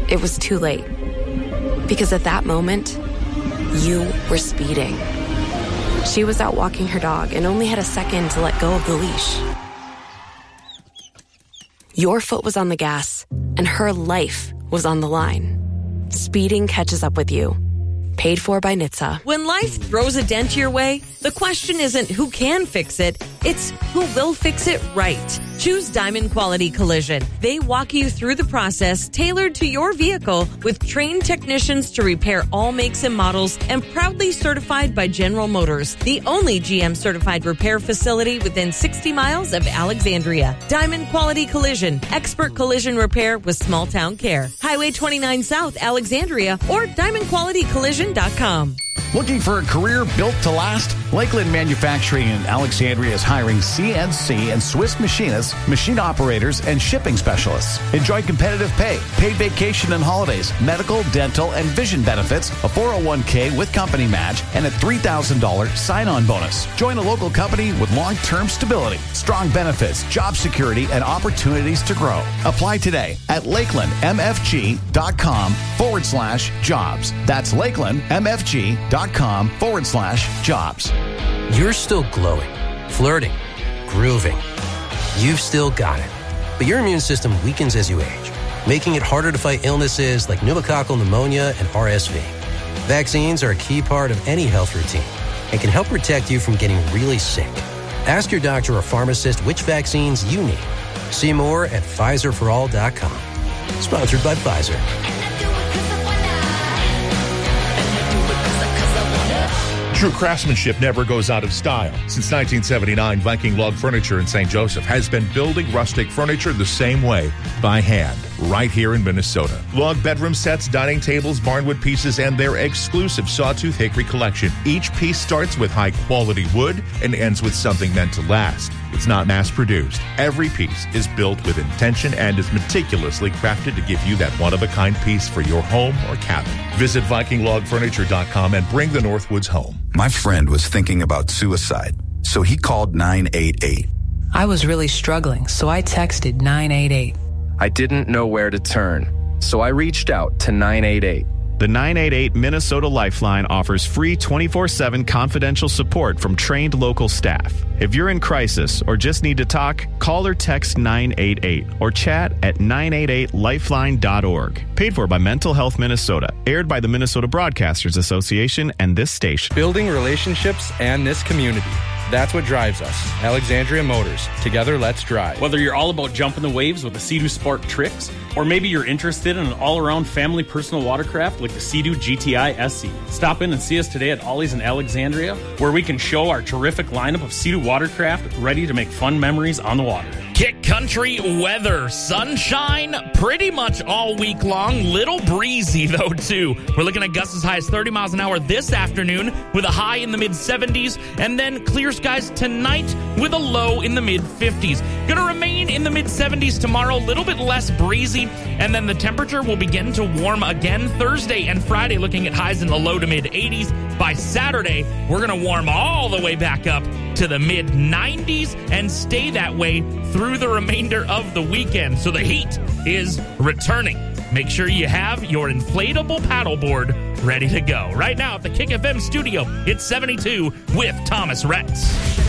it was too late. Because at that moment, you were speeding. She was out walking her dog and only had a second to let go of the leash. Your foot was on the gas, and her life was on the line. Speeding catches up with you. Paid for by NHTSA. When life throws a dent your way, the question isn't who can fix it, it's who will fix it right. Choose Diamond Quality Collision. They walk you through the process tailored to your vehicle with trained technicians to repair all makes and models and proudly certified by General Motors, the only GM certified repair facility within 60 miles of Alexandria. Diamond Quality Collision. Expert collision repair with small town care. Highway 29 South, Alexandria, or DiamondQualityCollision.com. Looking for a career built to last? Lakeland Manufacturing in Alexandria is hiring CNC and Swiss machinists, machine operators, and shipping specialists. Enjoy competitive pay, paid vacation and holidays, medical, dental, and vision benefits, a 401k with company match, and a $3,000 sign-on bonus. Join a local company with long-term stability, strong benefits, job security, and opportunities to grow. Apply today at lakelandmfg.com/jobs. That's lakelandmfg.com/jobs. You're still glowing, flirting, grooving. You've still got it. But your immune system weakens as you age, making it harder to fight illnesses like pneumococcal pneumonia and RSV. Vaccines are a key part of any health routine and can help protect you from getting really sick. Ask your doctor or pharmacist which vaccines you need. See more at PfizerForAll.com. Sponsored by Pfizer. True craftsmanship never goes out of style. Since 1979, Viking Log Furniture in St. Joseph has been building rustic furniture the same way, by hand, right here in Minnesota. Log bedroom sets, dining tables, barnwood pieces, and their exclusive Sawtooth Hickory collection. Each piece starts with high-quality wood and ends with something meant to last. It's not mass-produced. Every piece is built with intention and is meticulously crafted to give you that one-of-a-kind piece for your home or cabin. Visit VikingLogFurniture.com and bring the Northwoods home. My friend was thinking about suicide, so he called 988. I was really struggling, so I texted 988. I didn't know where to turn, so I reached out to 988. The 988 Minnesota Lifeline offers free 24/7 confidential support from trained local staff. If you're in crisis or just need to talk, call or text 988 or chat at 988lifeline.org. Paid for by Mental Health Minnesota. Aired by the Minnesota Broadcasters Association and this station. Building relationships and this community. That's what drives us. Alexandria Motors. Together, let's drive. Whether you're all about jumping the waves with the Sea-Doo Spark Tricks, or maybe you're interested in an all-around family personal watercraft like the Sea-Doo GTI SE. Stop in and see us today at Ollie's in Alexandria, where we can show our terrific lineup of Sea-Doo watercraft ready to make fun memories on the water. Kick Country weather. Sunshine pretty much all week long. Little breezy, though, too. We're looking at gusts as high as 30 miles an hour this afternoon with a high in the mid-70s, and then clear skies tonight with a low in the mid-50s. Going to remain in the mid-70s tomorrow, a little bit less breezy, and then the temperature will begin to warm again Thursday and Friday, looking at highs in the low to mid-80s. By Saturday, we're going to warm all the way back up to the mid-90s and stay that way through the remainder of the weekend. So the heat is returning. Make sure you have your inflatable paddleboard ready to go. Right now at the Kick FM studio, it's 72 with Thomas Retz.